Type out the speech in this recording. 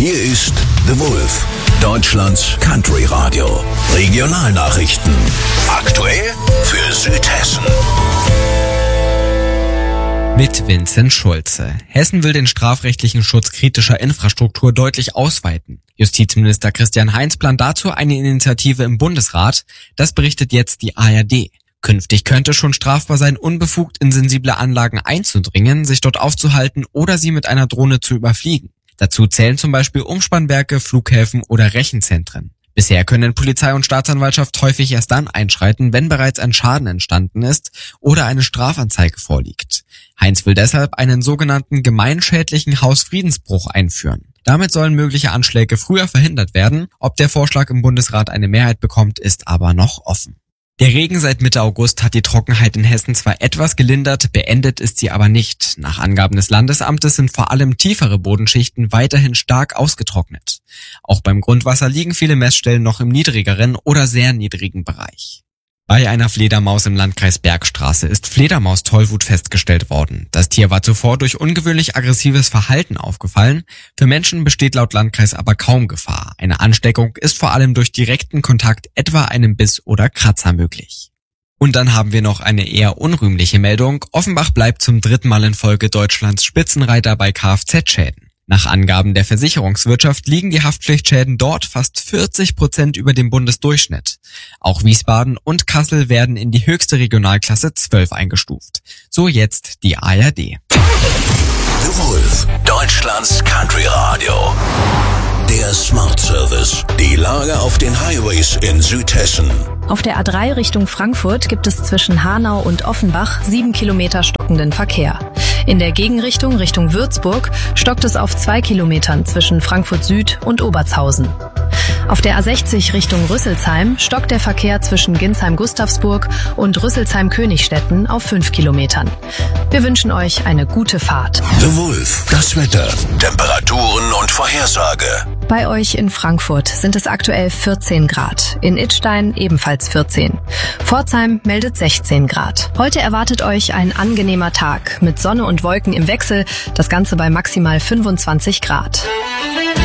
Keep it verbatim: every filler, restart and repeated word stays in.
Hier ist The Wolf, Deutschlands Country Radio. Regionalnachrichten. Aktuell für Südhessen. Mit Vincent Schulze. Hessen will den strafrechtlichen Schutz kritischer Infrastruktur deutlich ausweiten. Justizminister Christian Heinz plant dazu eine Initiative im Bundesrat. Das berichtet jetzt die A R D. Künftig könnte schon strafbar sein, unbefugt in sensible Anlagen einzudringen, sich dort aufzuhalten oder sie mit einer Drohne zu überfliegen. Dazu zählen zum Beispiel Umspannwerke, Flughäfen oder Rechenzentren. Bisher können Polizei und Staatsanwaltschaft häufig erst dann einschreiten, wenn bereits ein Schaden entstanden ist oder eine Strafanzeige vorliegt. Heinz will deshalb einen sogenannten gemeinschädlichen Hausfriedensbruch einführen. Damit sollen mögliche Anschläge früher verhindert werden. Ob der Vorschlag im Bundesrat eine Mehrheit bekommt, ist aber noch offen. Der Regen seit Mitte August hat die Trockenheit in Hessen zwar etwas gelindert, beendet ist sie aber nicht. Nach Angaben des Landesamtes sind vor allem tiefere Bodenschichten weiterhin stark ausgetrocknet. Auch beim Grundwasser liegen viele Messstellen noch im niedrigeren oder sehr niedrigen Bereich. Bei einer Fledermaus im Landkreis Bergstraße ist Fledermaustollwut festgestellt worden. Das Tier war zuvor durch ungewöhnlich aggressives Verhalten aufgefallen. Für Menschen besteht laut Landkreis aber kaum Gefahr. Eine Ansteckung ist vor allem durch direkten Kontakt, etwa einem Biss oder Kratzer, möglich. Und dann haben wir noch eine eher unrühmliche Meldung. Offenbach bleibt zum dritten Mal in Folge Deutschlands Spitzenreiter bei Kfz-Schäden. Nach Angaben der Versicherungswirtschaft liegen die Haftpflichtschäden dort fast vierzig Prozent über dem Bundesdurchschnitt. Auch Wiesbaden und Kassel werden in die höchste Regionalklasse zwölf eingestuft. So jetzt die A R D. The Wolf, Deutschlands Country Radio. Der Smart Service. Die Lage auf den Highways in Südhessen. Auf der A drei Richtung Frankfurt gibt es zwischen Hanau und Offenbach sieben Kilometer stockenden Verkehr. In der Gegenrichtung Richtung Würzburg stockt es auf zwei Kilometern zwischen Frankfurt Süd und Obertshausen. Auf der A sechzig Richtung Rüsselsheim stockt der Verkehr zwischen Ginsheim-Gustavsburg und Rüsselsheim-Königstetten auf fünf Kilometern. Wir wünschen euch eine gute Fahrt. The Wolf, das Wetter, Temperaturen und Vorhersage. Bei euch in Frankfurt sind es aktuell vierzehn Grad, in Idstein ebenfalls vierzehn. Pforzheim meldet sechzehn Grad. Heute erwartet euch ein angenehmer Tag mit Sonne und Wolken im Wechsel, das Ganze bei maximal fünfundzwanzig Grad.